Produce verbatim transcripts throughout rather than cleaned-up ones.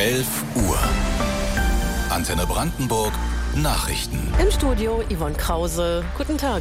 elf Uhr. Antenne Brandenburg Nachrichten. Im Studio Yvonne Krause. Guten Tag.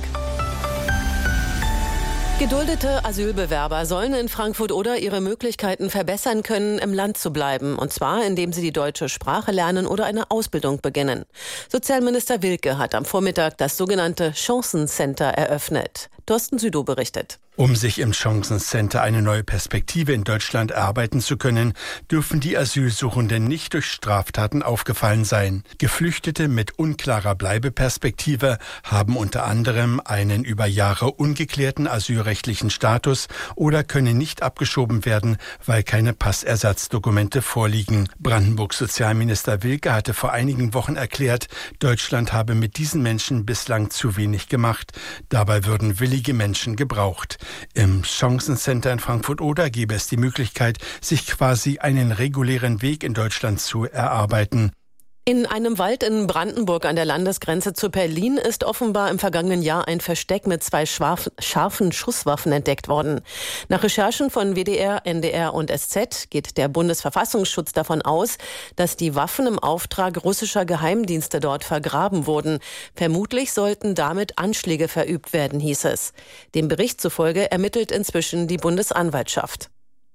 Geduldete Asylbewerber sollen in Frankfurt oder ihre Möglichkeiten verbessern können, im Land zu bleiben. Und zwar, indem sie die deutsche Sprache lernen oder eine Ausbildung beginnen. Sozialminister Wilke hat am Vormittag das sogenannte Chancencenter eröffnet. Thorsten Südow berichtet. Um sich im Chancencenter eine neue Perspektive in Deutschland erarbeiten zu können, dürfen die Asylsuchenden nicht durch Straftaten aufgefallen sein. Geflüchtete mit unklarer Bleibeperspektive haben unter anderem einen über Jahre ungeklärten asylrechtlichen Status oder können nicht abgeschoben werden, weil keine Passersatzdokumente vorliegen. Brandenburgs Sozialminister Wilke hatte vor einigen Wochen erklärt, Deutschland habe mit diesen Menschen bislang zu wenig gemacht. Dabei würden willige Menschen gebraucht. Im Chancencenter in Frankfurt-Oder gäbe es die Möglichkeit, sich quasi einen regulären Weg in Deutschland zu erarbeiten. In einem Wald in Brandenburg an der Landesgrenze zu Berlin ist offenbar im vergangenen Jahr ein Versteck mit zwei scharf, scharfen Schusswaffen entdeckt worden. Nach Recherchen von W D R, N D R und S Z geht der Bundesverfassungsschutz davon aus, dass die Waffen im Auftrag russischer Geheimdienste dort vergraben wurden. Vermutlich sollten damit Anschläge verübt werden, hieß es. Dem Bericht zufolge ermittelt inzwischen die Bundesanwaltschaft.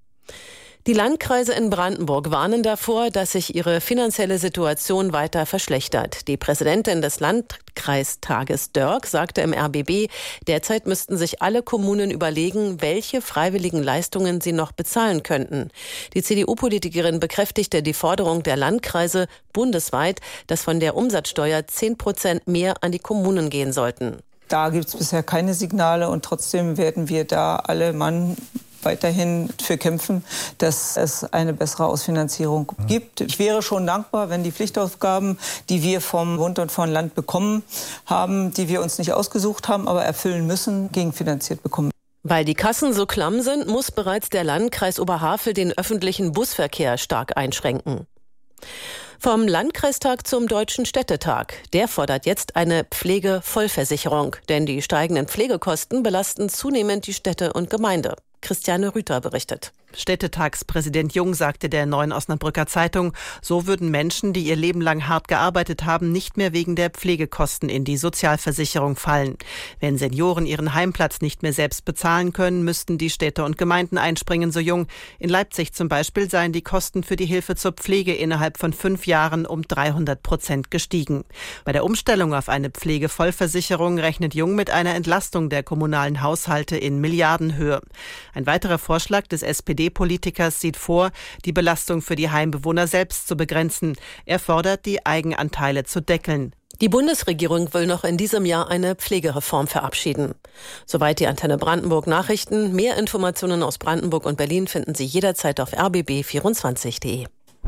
Die Landkreise in Brandenburg warnen davor, dass sich ihre finanzielle Situation weiter verschlechtert. Die Präsidentin des Landkreistages Dörk sagte im R B B, derzeit müssten sich alle Kommunen überlegen, welche freiwilligen Leistungen sie noch bezahlen könnten. Die C D U-Politikerin bekräftigte die Forderung der Landkreise bundesweit, dass von der Umsatzsteuer zehn Prozent mehr an die Kommunen gehen sollten. Da gibt es bisher keine Signale und trotzdem werden wir da alle Mann weiterhin für kämpfen, dass es eine bessere Ausfinanzierung gibt. Ich wäre schon dankbar, wenn die Pflichtaufgaben, die wir vom Bund und vom Land bekommen haben, die wir uns nicht ausgesucht haben, aber erfüllen müssen, gegenfinanziert bekommen. Weil die Kassen so klamm sind, muss bereits der Landkreis Oberhavel den öffentlichen Busverkehr stark einschränken. Vom Landkreistag zum Deutschen Städtetag. Der fordert jetzt eine Pflegevollversicherung, denn die steigenden Pflegekosten belasten zunehmend die Städte und Gemeinde. Christiane Rüther berichtet. Städtetagspräsident Jung sagte der Neuen Osnabrücker Zeitung, so würden Menschen, die ihr Leben lang hart gearbeitet haben, nicht mehr wegen der Pflegekosten in die Sozialversicherung fallen. Wenn Senioren ihren Heimplatz nicht mehr selbst bezahlen können, müssten die Städte und Gemeinden einspringen, so Jung. In Leipzig zum Beispiel seien die Kosten für die Hilfe zur Pflege innerhalb von fünf Jahren um dreihundert Prozent gestiegen. Bei der Umstellung auf eine Pflegevollversicherung rechnet Jung mit einer Entlastung der kommunalen Haushalte in Milliardenhöhe. Ein weiterer Vorschlag des S P D-Politikers sieht vor, die Belastung für die Heimbewohner selbst zu begrenzen. Er fordert, die Eigenanteile zu deckeln. Die Bundesregierung will noch in diesem Jahr eine Pflegereform verabschieden. Soweit die Antenne Brandenburg Nachrichten. Mehr Informationen aus Brandenburg und Berlin finden Sie jederzeit auf r b b vierundzwanzig punkt d e.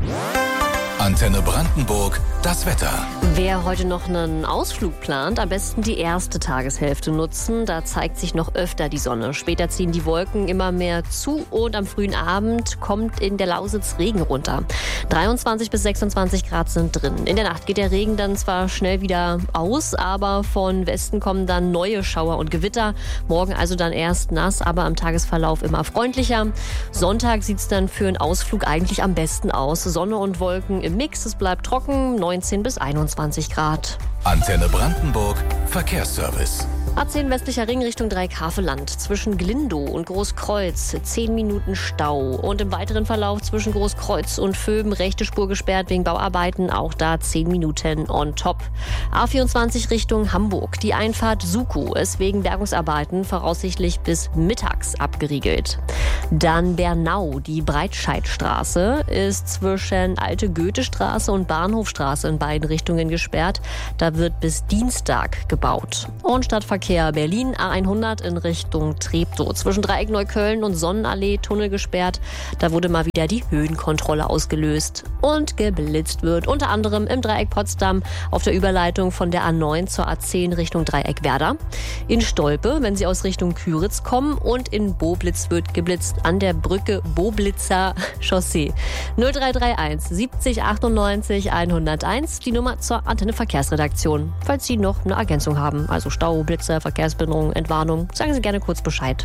Antenne Brandenburg, das Wetter. Wer heute noch einen Ausflug plant, am besten die erste Tageshälfte nutzen. Da zeigt sich noch öfter die Sonne. Später ziehen die Wolken immer mehr zu und am frühen Abend kommt in der Lausitz Regen runter. dreiundzwanzig bis sechsundzwanzig Grad sind drin. In der Nacht geht der Regen dann zwar schnell wieder aus, aber von Westen kommen dann neue Schauer und Gewitter. Morgen also dann erst nass, aber am Tagesverlauf immer freundlicher. Sonntag sieht es dann für einen Ausflug eigentlich am besten aus. Sonne und Wolken im Mix, es bleibt trocken, neunzehn bis einundzwanzig Grad. Antenne Brandenburg, Verkehrsservice. A zehn westlicher Ring Richtung Dreieckhaveland. Zwischen Glindow und Großkreuz zehn Minuten Stau. Und im weiteren Verlauf zwischen Großkreuz und Vöben rechte Spur gesperrt wegen Bauarbeiten. Auch da zehn Minuten on top. A vierundzwanzig Richtung Hamburg. Die Einfahrt Sukow ist wegen Bergungsarbeiten voraussichtlich bis mittags abgeriegelt. Dann Bernau. Die Breitscheidstraße ist zwischen Alte Goethestraße und Bahnhofstraße in beiden Richtungen gesperrt. Da wird bis Dienstag gebaut. Und Stadtverkehr Berlin A hundert in Richtung Treptow. Zwischen Dreieck Neukölln und Sonnenallee Tunnel gesperrt. Da wurde mal wieder die Höhenkontrolle ausgelöst. Und geblitzt wird unter anderem im Dreieck Potsdam auf der Überleitung von der A neun zur A zehn Richtung Dreieck Werder. In Stolpe, wenn Sie aus Richtung Küritz kommen. Und in Boblitz wird geblitzt an der Brücke Boblitzer Chaussee. null drei drei eins siebzig achtundneunzig hunderteins, die Nummer zur Antenne Verkehrsredaktion. Falls Sie noch eine Ergänzung haben, also Stau, Blitzer, Verkehrsbehinderung, Entwarnung, sagen Sie gerne kurz Bescheid.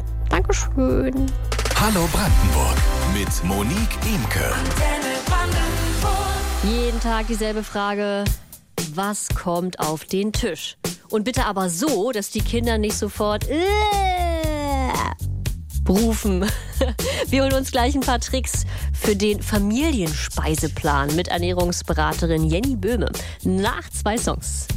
Dankeschön. Hallo Brandenburg mit Monique Imke. Antenne Brandenburg. Jeden Tag dieselbe Frage, was kommt auf den Tisch? Und bitte aber so, dass die Kinder nicht sofort äh, rufen. Wir holen uns gleich ein paar Tricks für den Familienspeiseplan mit Ernährungsberaterin Jenny Böhme. Nach zwei Songs.